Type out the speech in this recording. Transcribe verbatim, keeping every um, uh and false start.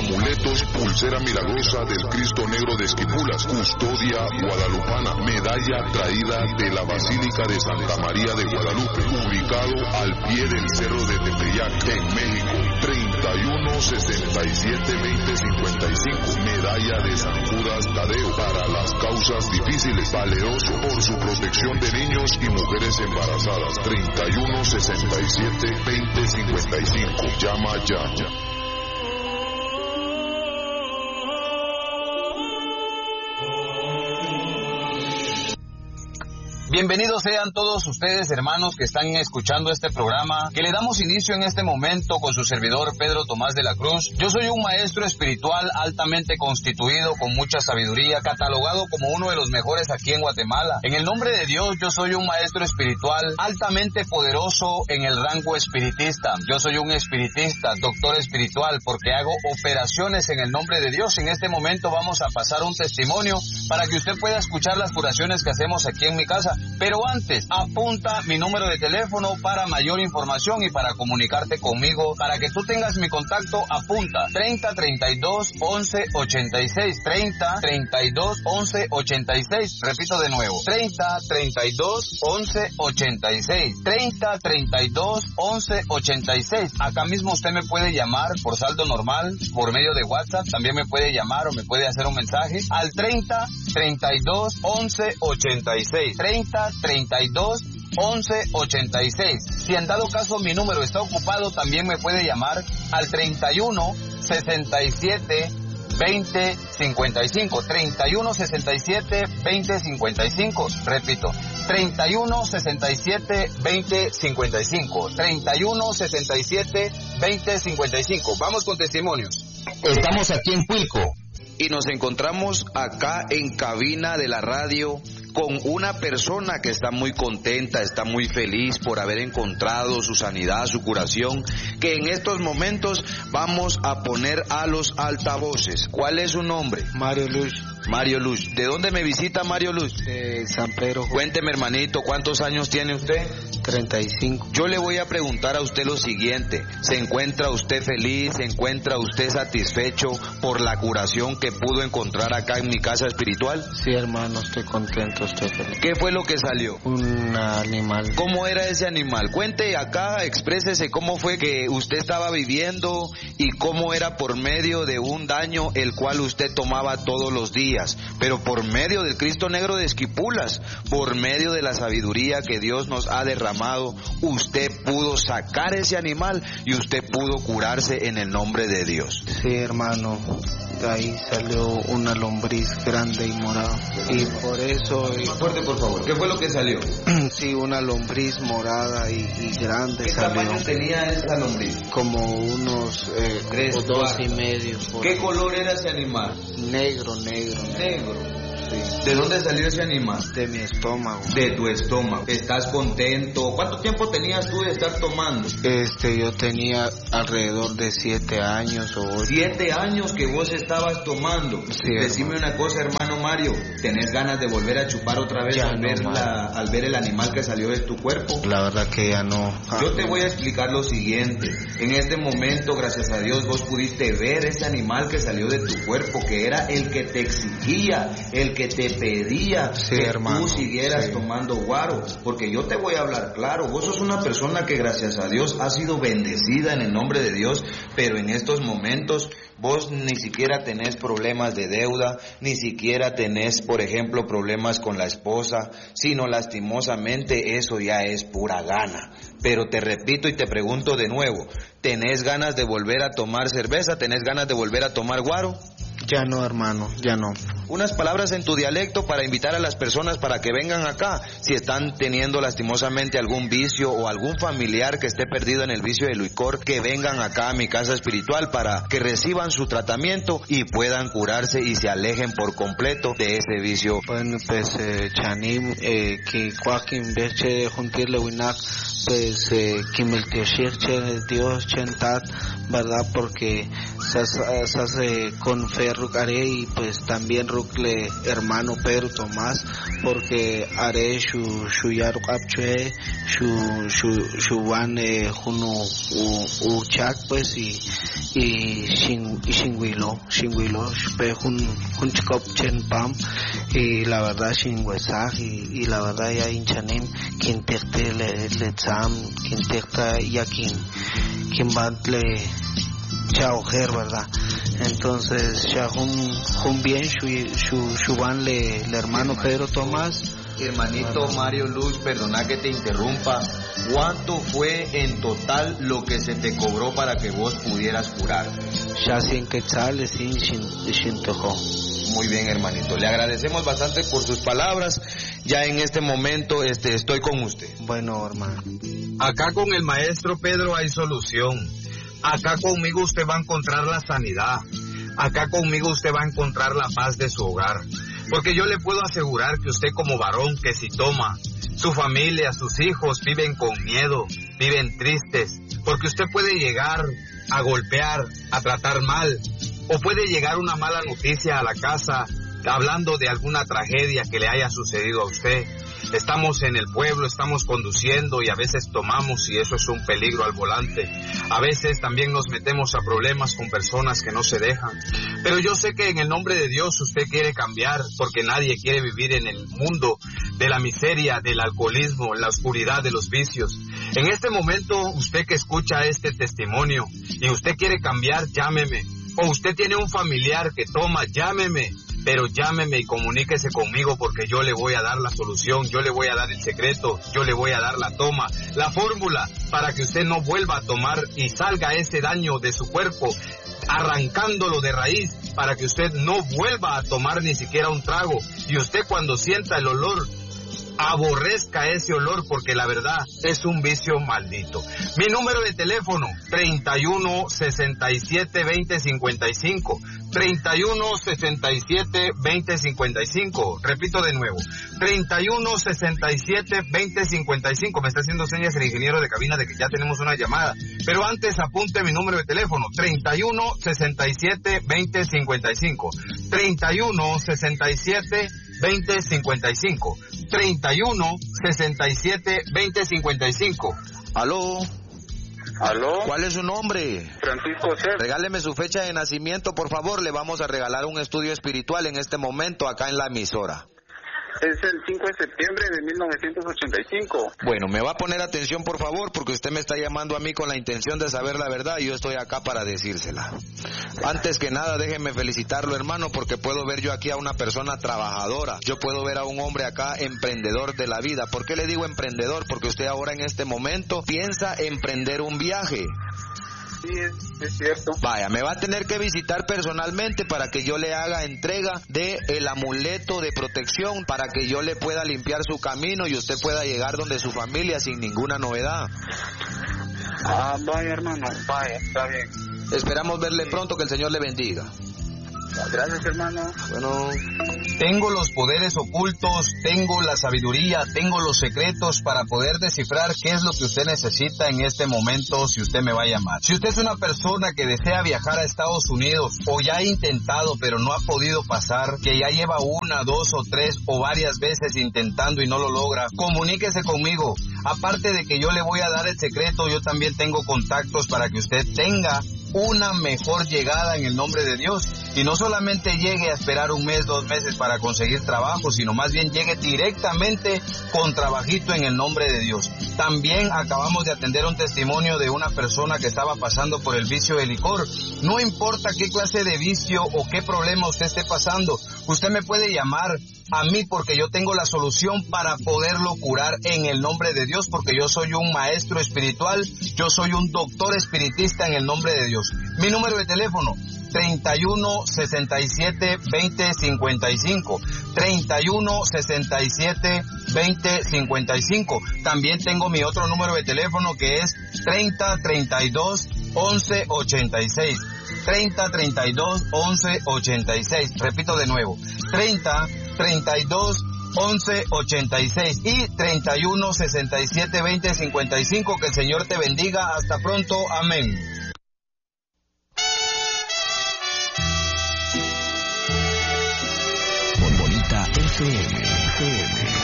amuletos, pulsera milagrosa del Cristo Negro de Esquipulas, custodia guadalupana, medalla traída de la Basílica de Santa María de Guadalupe, ubicado al pie del Cerro de Tepeyac, en México, treinta y uno sesenta y siete veinte cincuenta y cinco, medalla de San Judas Tadeo, para las causas difíciles, valeroso por su protección de niños y mujeres embarazadas, treinta y uno sesenta y siete veinte cincuenta y cinco, llama ya. Bienvenidos sean todos ustedes, hermanos, que están escuchando este programa, que le damos inicio en este momento con su servidor Pedro Tomás de la Cruz. Yo soy un maestro espiritual altamente constituido, con mucha sabiduría, catalogado como uno de los mejores aquí en Guatemala. En el nombre de Dios, yo soy un maestro espiritual altamente poderoso en el rango espiritista. Yo soy un espiritista, doctor espiritual, porque hago operaciones en el nombre de Dios. En este momento vamos a pasar un testimonio para que usted pueda escuchar las curaciones que hacemos aquí en mi casa. Pero antes, apunta mi número de teléfono para mayor información y para comunicarte conmigo, para que tú tengas mi contacto. Apunta treinta treinta y dos once ochenta y seis, treinta treinta y dos once ochenta y seis. Repito de nuevo, treinta treinta y dos once ochenta y seis, treinta treinta y dos once ochenta y seis. Acá mismo usted me puede llamar por saldo normal, por medio de WhatsApp. También me puede llamar o me puede hacer un mensaje al treinta treinta y dos once ochenta y seis, treinta treinta y dos once ochenta y seis. Si en dado caso mi número está ocupado, también me puede llamar al treinta y uno sesenta y siete veinte cincuenta y cinco, treinta y uno sesenta y siete veinte cincuenta y cinco. Repito, treinta y uno sesenta y siete veinte cincuenta y cinco, treinta y uno sesenta y siete veinte cincuenta y cinco. Vamos con testimonios. Estamos aquí en Cuilco y nos encontramos acá en cabina de la radio con una persona que está muy contenta, está muy feliz por haber encontrado su sanidad, su curación, que en estos momentos vamos a poner a los altavoces. ¿Cuál es su nombre? Mario Luz. Mario Luz. ¿De dónde me visita Mario Luz? De San Pedro. Cuénteme, hermanito, ¿cuántos años tiene usted? treinta y cinco. Yo le voy a preguntar a usted lo siguiente. ¿Se encuentra usted feliz? ¿Se encuentra usted satisfecho por la curación que pudo encontrar acá en mi casa espiritual? Sí, hermano, estoy contento, estoy feliz. ¿Qué fue lo que salió? Un animal. ¿Cómo era ese animal? Cuente acá, exprésese cómo fue que usted estaba viviendo y cómo era por medio de un daño el cual usted tomaba todos los días, pero por medio del Cristo Negro de Esquipulas, por medio de la sabiduría que Dios nos ha derramado, usted pudo sacar ese animal y usted pudo curarse en el nombre de Dios. Sí, hermano, de ahí salió una lombriz grande y morada, y por eso... Y... Fuerte, por favor. ¿Qué fue lo que salió? Sí, una lombriz morada y, y grande. ¿Qué salió. tamaño tenía esa lombriz? Como unos eh, Tres, o dos cuatro. y medio. Por... ¿Qué color era ese animal? Negro, negro. Negro. Sí. ¿De dónde salió ese animal? De mi estómago. De tu estómago. ¿Estás contento? ¿Cuánto tiempo tenías tú de estar tomando? Este, yo tenía alrededor de siete años o ocho. Siete años que vos estabas tomando. Sí, Decime hermano. una cosa, hermano Mario. ¿Tenés ganas de volver a chupar otra vez Ya al, no, ver la, al ver el animal que salió de tu cuerpo? La verdad que ya no. Yo te voy a explicar lo siguiente. En este momento, gracias a Dios, vos pudiste ver ese animal que salió de tu cuerpo, que era el que te exigía, el que te pedía Sí, que hermano, tú siguieras sí. tomando guaro. Porque yo te voy a hablar claro, vos sos una persona que gracias a Dios ha sido bendecida en el nombre de Dios, pero en estos momentos vos ni siquiera tenés problemas de deuda, ni siquiera tenés, por ejemplo, problemas con la esposa, sino lastimosamente eso ya es pura gana. Pero te repito y te pregunto de nuevo, ¿tenés ganas de volver a tomar cerveza? ¿Tenés ganas de volver a tomar guaro? Ya no, hermano, ya no. Unas palabras en tu dialecto para invitar a las personas para que vengan acá, si están teniendo lastimosamente algún vicio o algún familiar que esté perdido en el vicio del licor, que vengan acá a mi casa espiritual para que reciban su tratamiento y puedan curarse y se alejen por completo de ese vicio. Bueno, pues, eh, chanim, eh, que cuaquin veche juntirle winak, pues, eh, que me Dios, chentat, ¿verdad? Porque se hace con fe Ruk haré y pues también Rukle hermano Pedro Tomás, porque haré su su yaruk apche su su su wan juno u chak pues y y sin Ishingwilo, Shingwilo, Shpehun, Hunchkop Chen Pam, y la verdad Shingwesaj, y, y la verdad ya hinchanim, quien te le le tzam, quien te ya quien, quien va le chaujer, ¿verdad? Entonces, ya un bien, su van le hermano Pedro Tomás. Hermanito Mario Luz, perdona que te interrumpa. ¿Cuánto fue en total lo que se te cobró para que vos pudieras curar? Ya sin quetzales, sin sin tojo. Muy bien, hermanito. Le agradecemos bastante por sus palabras. Ya en este momento este, estoy con usted. Bueno, hermano. Acá con el maestro Pedro hay solución. Acá conmigo usted va a encontrar la sanidad. Acá conmigo usted va a encontrar la paz de su hogar. Porque yo le puedo asegurar que usted como varón que si toma, su familia, sus hijos viven con miedo, viven tristes. Porque usted puede llegar a golpear, a tratar mal. O puede llegar una mala noticia a la casa hablando de alguna tragedia que le haya sucedido a usted. Estamos en el pueblo, estamos conduciendo y a veces tomamos y eso es un peligro al volante. A veces también nos metemos a problemas con personas que no se dejan. Pero yo sé que en el nombre de Dios usted quiere cambiar porque nadie quiere vivir en el mundo de la miseria, del alcoholismo, en la oscuridad de los vicios. En este momento, usted que escucha este testimonio y usted quiere cambiar, llámeme. O usted tiene un familiar que toma, llámeme. Pero llámeme y comuníquese conmigo porque yo le voy a dar la solución, yo le voy a dar el secreto, yo le voy a dar la toma, la fórmula para que usted no vuelva a tomar y salga ese daño de su cuerpo, arrancándolo de raíz para que usted no vuelva a tomar ni siquiera un trago. Y usted cuando sienta el olor, aborrezca ese olor porque la verdad es un vicio maldito. Mi número de teléfono treinta y uno, sesenta y siete, veinte, cincuenta y cinco, treinta y uno, sesenta y siete, veinte, cincuenta y cinco. Repito de nuevo, treinta y uno, sesenta y siete, veinte, cincuenta y cinco. Me está haciendo señas el ingeniero de cabina de que ya tenemos una llamada, pero antes apunte mi número de teléfono treinta y uno, sesenta y siete, veinte, cincuenta y cinco, treinta y uno, sesenta y siete, veinte, cincuenta y cinco, treinta y uno, sesenta y siete, veinte, cincuenta y cinco. ¿Aló? ¿Aló? ¿Cuál es su nombre? Francisco José. Regáleme su fecha de nacimiento, por favor. Le vamos a regalar un estudio espiritual en este momento acá en la emisora. Es el cinco de septiembre de mil novecientos ochenta y cinco. Bueno, me va a poner atención, por favor, porque usted me está llamando a mí con la intención de saber la verdad y yo estoy acá para decírsela. Antes que nada, déjeme felicitarlo, hermano, porque puedo ver yo aquí a una persona trabajadora. Yo puedo ver a un hombre acá emprendedor de la vida. ¿Por qué le digo emprendedor? Porque usted ahora en este momento piensa emprender un viaje. Sí, es, es cierto. Vaya, me va a tener que visitar personalmente para que yo le haga entrega de el amuleto de protección, para que yo le pueda limpiar su camino y usted pueda llegar donde su familia sin ninguna novedad. Ah, vaya, hermano, vaya, está bien. Esperamos verle pronto, que el Señor le bendiga. Gracias, hermano. Bueno. Tengo los poderes ocultos, tengo la sabiduría, tengo los secretos para poder descifrar qué es lo que usted necesita en este momento si usted me va a llamar. Si usted es una persona que desea viajar a Estados Unidos o ya ha intentado pero no ha podido pasar, que ya lleva una, dos o tres o varias veces intentando y no lo logra, comuníquese conmigo. Aparte de que yo le voy a dar el secreto, yo también tengo contactos para que usted tenga una mejor llegada en el nombre de Dios. Y no solamente llegue a esperar un mes, dos meses para conseguir trabajo, sino más bien llegue directamente con trabajito en el nombre de Dios. También acabamos de atender un testimonio de una persona que estaba pasando por el vicio del licor. No importa qué clase de vicio o qué problema usted esté pasando, usted me puede llamar a mí porque yo tengo la solución para poderlo curar en el nombre de Dios, porque yo soy un maestro espiritual, yo soy un doctor espiritista en el nombre de Dios. Mi número de teléfono treinta y uno, sesenta y siete, veinte, cincuenta y cinco, treinta y uno, sesenta y siete, veinte, cincuenta y cinco. También tengo mi otro número de teléfono que es treinta, treinta y dos, once, ochenta y seis, treinta, treinta y dos, once, ochenta y seis. Repito de nuevo, treinta, treinta y dos, once, ochenta y seis y treinta y uno, sesenta y siete, veinte, cincuenta y cinco. Que el Señor te bendiga. Hasta pronto. Amén.